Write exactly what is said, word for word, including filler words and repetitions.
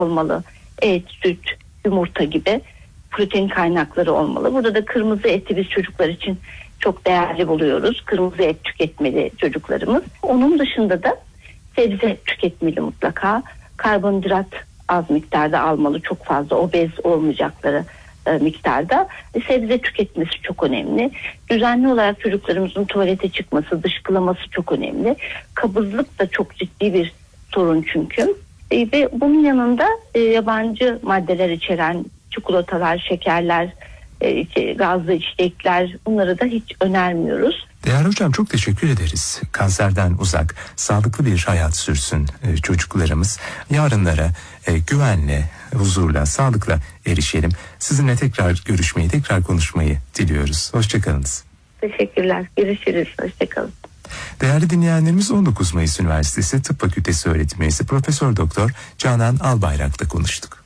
olmalı. Et, süt, yumurta gibi protein kaynakları olmalı. Burada da kırmızı eti biz çocuklar için çok değerli buluyoruz. Kırmızı et tüketmeli çocuklarımız. Onun dışında da sebze tüketmeli mutlaka. Karbonhidrat az miktarda almalı. Çok fazla obez olmayacakları e, miktarda. E, sebze tüketmesi çok önemli. Düzenli olarak çocuklarımızın tuvalete çıkması, dışkılaması çok önemli. Kabızlık da çok ciddi bir sorun çünkü. E, ve bunun yanında e, yabancı maddeler içeren çikolatalar, şekerler, e, gazlı içecekler, bunları da hiç önermiyoruz. Değerli hocam, çok teşekkür ederiz. Kanserden uzak, sağlıklı bir hayat sürsün e, çocuklarımız. Yarınlara e, güvenle, huzurla, sağlıkla erişelim. Sizinle tekrar görüşmeyi, tekrar konuşmayı diliyoruz. Hoşçakalınız. Teşekkürler. Görüşürüz. Hoşçakalın. Değerli dinleyenlerimiz, on dokuz Mayıs Üniversitesi Tıp Fakültesi öğretim üyesi Profesör Doktor Canan Albayrak'la konuştuk.